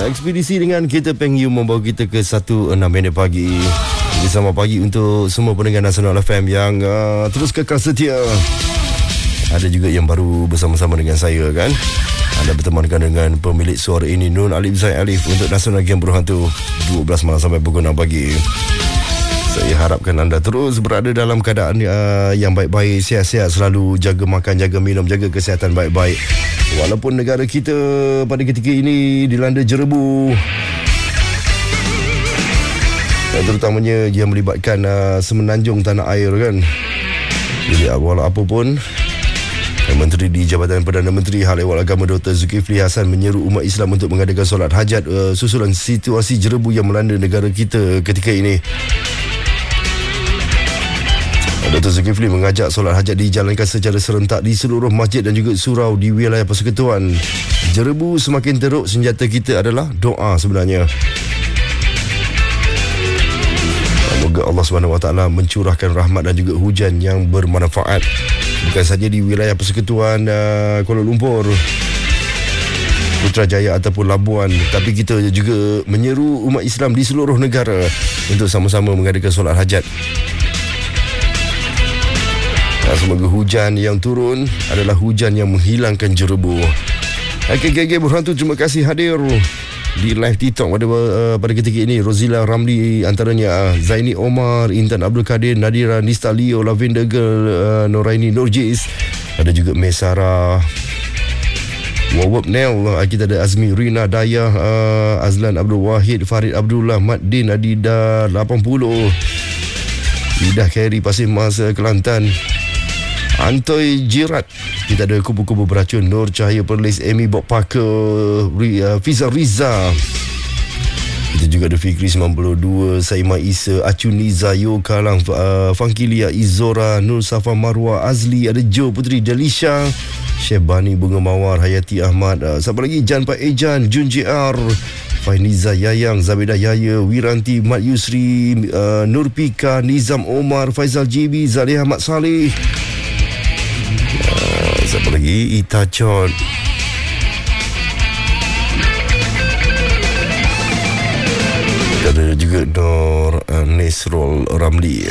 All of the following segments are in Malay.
Ekspedisi dengan kereta Peng Yu membawa kita ke 1:06 pagi. Jadi selamat pagi untuk semua pendengar Nasional FM yang terus kekal setia. Ada juga yang baru bersama-sama dengan saya kan. Anda bertemankan dengan pemilik suara ini, Nun Alif Zaid Alif, untuk Nasional Game Berhantu 12 malam sampai pukul 6 pagi. Saya harapkan anda terus berada dalam keadaan yang baik-baik, sihat-sihat, selalu jaga makan, jaga minum, jaga kesihatan baik-baik. Walaupun negara kita pada ketika ini dilanda jerebu, terutamanya yang melibatkan semenanjung tanah air kan. Jadi walau apa pun, Menteri di Jabatan Perdana Menteri Hal Ehwal Agama Dr. Zulkifli Hasan menyeru umat Islam untuk mengadakan solat hajat susulan situasi jerebu yang melanda negara kita ketika ini. Dr. Zulkifli mengajak solat hajat dijalankan secara serentak di seluruh masjid dan juga surau di wilayah persekutuan. Jerebu semakin teruk, senjata kita adalah doa sebenarnya. Semoga Allah SWT mencurahkan rahmat dan juga hujan yang bermanfaat, bukan saja di wilayah persekutuan Kuala Lumpur, Putrajaya ataupun Labuan, tapi kita juga menyeru umat Islam di seluruh negara untuk sama-sama mengadakan solat hajat. Semoga hujan yang turun adalah hujan yang menghilangkan jerebu. KKG Berhantu, terima kasih hadir di live TikTok pada ketika ini. Rozila Ramli antaranya, Zaini Omar, Intan Abdul Kadir, Nadira Nista Leo, Lavender Girl, Noraini Nurjis, ada juga Mesara, Wawab Nel, kita ada Azmi Rina Dayah, Azlan Abdul Wahid, Farid Abdullah, Maddin Adida 80, Lidah Khairi Pasir Mas Kelantan, Antoy Jirat, kita ada Kubu-Kubu Beracun, Nur Cahaya Perlis, Amy Bob Parker, Fiza Riza, kita juga ada Fikri 92, Saima Isa, Acuniza, Yo Kalang, Fankilia, Izora, Nur Safa Marwa, Azli, ada Jo Putri Delisha, Syebani Bunga Mawar, Hayati Ahmad, siapa lagi, Jan Pak Ejan, Jun JR, Fainiza Yayang, Zabidah Yaya, Wiranti, Mat Yusri, Nur Pika, Nizam Omar, Faizal JB, Zalih Ahmad Saleh, siapa lagi, Ita Chon, ada juga Nur Nesrol Ramli,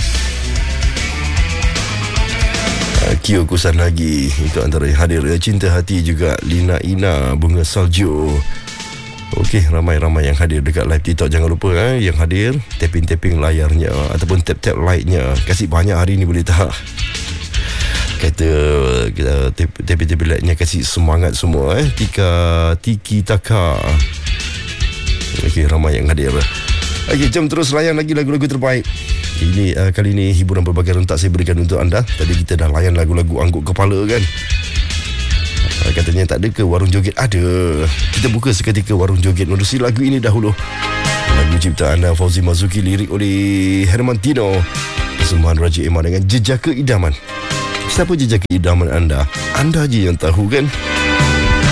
Kio Kusan lagi, itu antara yang hadir. Cinta Hati juga, Lina Ina, Bunga Salju. Okey, ramai-ramai yang hadir dekat live TikTok. Jangan lupa yang hadir, tapping-tapping layarnya ataupun tap-tap like-nya. Kasih banyak hari ni boleh tak? Kata kita tapping-tapping like-nya, kasih semangat semua. Tiki Taka. Okey, ramai yang hadir. Okey, jom terus layan lagi lagu-lagu terbaik. Ini kali ini hiburan berbagai rentak saya berikan untuk anda. Tadi kita dah layan lagu-lagu angguk kepala kan. Katanya tak ada ke warung joget? Ada. Kita buka seketika warung joget menerusi lagu ini dahulu. Lagu ciptaan Fauzi Mazuki, lirik oleh Herman Tino, persembahan Raja Emma dengan Jejaka Idaman. Siapa jejaka idaman anda? Anda je yang tahu kan.